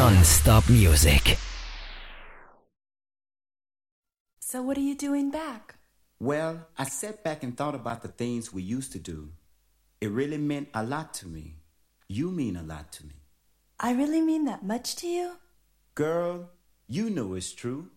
Non-stop music. So what are you doing back? Well, I sat back and thought about the things we used to do. It really meant a lot to me. You mean a lot to me. I really mean that much to you? Girl, you know it's true.